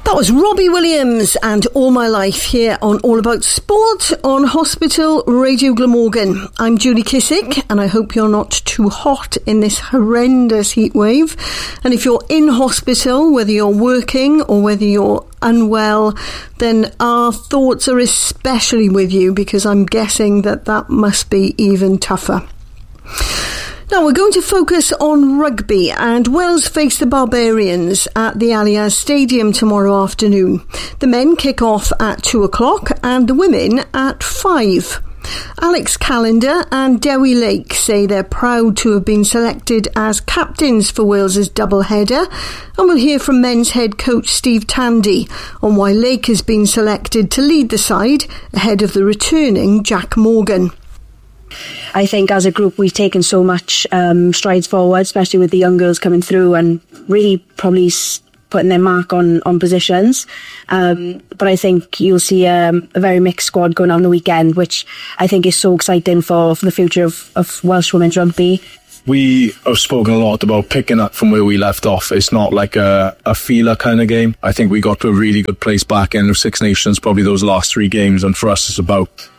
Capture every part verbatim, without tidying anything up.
That was Robbie Williams and All My Life here on All About Sport on Hospital Radio Glamorgan. I'm Julie Kissick, and I hope you're not too hot in this horrendous heat wave. And if you're in hospital, whether you're working or whether you're unwell, then our thoughts are especially with you, because I'm guessing that that must be even tougher. Now we're going to focus on rugby, and Wales face the Barbarians at the Allianz Stadium tomorrow afternoon. The men kick off at two o'clock and the women at five. Alex Callender and Dewi Lake say they're proud to have been selected as captains for Wales's double-header, and we'll hear from men's head coach Steve Tandy on why Lake has been selected to lead the side ahead of the returning Jack Morgan. I think as a group we've taken so much um, strides forward, especially with the young girls coming through and really probably putting their mark on, on positions. Um, but I think you'll see um, a very mixed squad going on the weekend, which I think is so exciting for, for the future of, of Welsh women's rugby. We have spoken a lot about picking up from where we left off. It's not like a, a feeler kind of game. I think we got to a really good place back end of Six Nations, probably those last three games, and for us it's about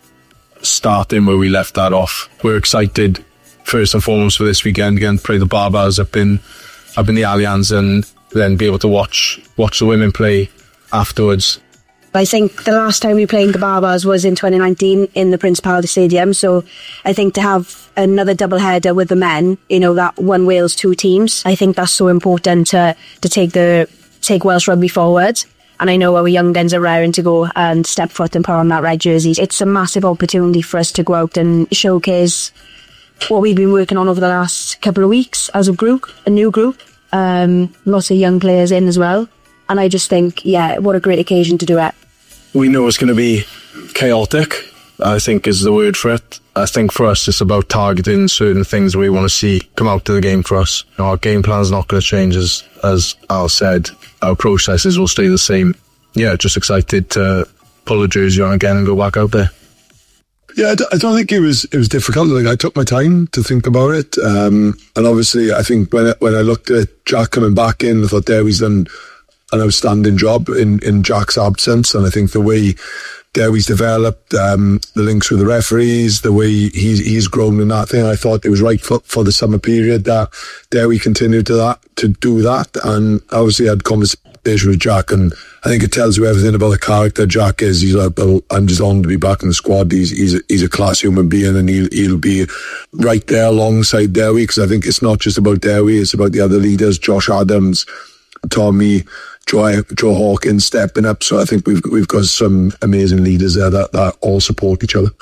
starting where we left that off. We're excited first and foremost for this weekend again, play the Barbars up in up in the Allianz, and then be able to watch watch the women play afterwards. I think the last time we played the Barbars was in twenty nineteen in the Principality Stadium, so I think to have another double header with the men, you know, that one Wales, two teams, I think that's so important to to take the take Welsh rugby forward. And I know our young guns are raring to go and step foot and put on that red jersey. It's a massive opportunity for us to go out and showcase what we've been working on over the last couple of weeks as a group, a new group. Um, lots of young players in as well. And I just think, yeah, what a great occasion to do it. We know it's going to be chaotic, I think is the word for it. I think for us it's about targeting certain things we want to see come out of the game for us. You know, our game plan's not going to change, as, as Al said. Our processes will stay the same. Yeah, just excited to pull the jersey on again and go back out there. Yeah, I, d- I don't think it was it was difficult. Like, I took my time to think about it, um, and obviously I think when I, when I looked at Jack coming back in, I thought Dewi's done an outstanding job in, in Jack's absence, and I think the way Dewi's developed, um, the links with the referees, the way he's he's grown in that thing, I thought it was right for, for the summer period that Dewi continued to that to do that. And obviously I had conversation with Jack, and I think it tells you everything about the character Jack is. He's like, well, I'm just on to be back in the squad. He's he's a, he's a class human being, and he'll he'll be right there alongside Dewi, because I think it's not just about Dewi, it's about the other leaders, Josh Adams, Tommy, Joe, Joe Hawkins stepping up. So I think we've we've got some amazing leaders there that, that all support each other.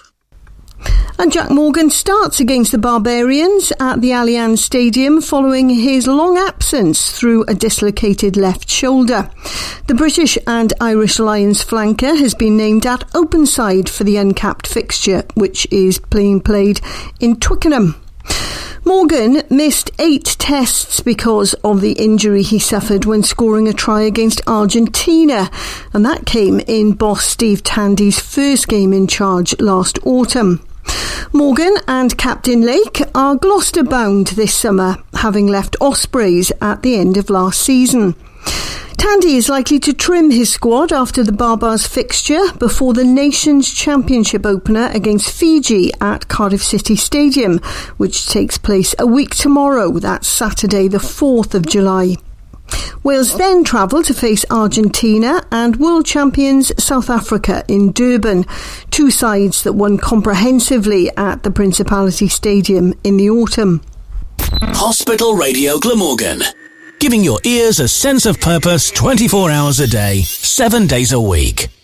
And Jack Morgan starts against the Barbarians at the Allianz Stadium following his long absence through a dislocated left shoulder. The British and Irish Lions flanker has been named at open side for the uncapped fixture, which is being played in Twickenham. Morgan missed eight tests because of the injury he suffered when scoring a try against Argentina, and that came in boss Steve Tandy's first game in charge last autumn. Morgan and Captain Lake are Gloucester bound this summer, having left Ospreys at the end of last season. Tandy is likely to trim his squad after the Barbars fixture before the Nations Championship opener against Fiji at Cardiff City Stadium, which takes place a week tomorrow. That's Saturday the fourth of July. Wales then travel to face Argentina and world champions South Africa in Durban, two sides that won comprehensively at the Principality Stadium in the autumn. Hospital Radio Glamorgan, giving your ears a sense of purpose twenty-four hours a day, seven days a week.